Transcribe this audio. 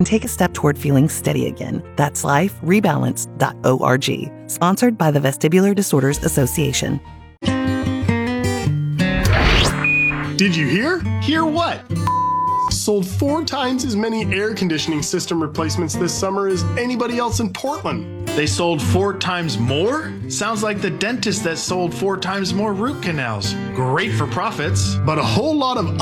take a step toward feeling steady again. That's liferebalance.org. Sponsored by the Vestibular Disorders Association. Did you hear? Hear what? Sold 4 times as many air conditioning system replacements this summer as anybody else in Portland. They sold 4 times more? Sounds like the dentist that sold 4 times more root canals. Great for profits. But a whole lot of